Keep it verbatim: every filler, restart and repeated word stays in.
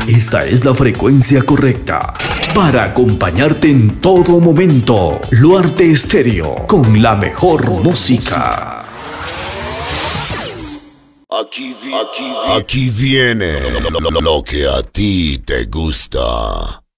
Esta es la frecuencia correcta para acompañarte en todo momento. Luarte Estéreo, con la mejor música. Aquí, vi- aquí, vi- aquí viene lo, lo- lo que a ti te gusta.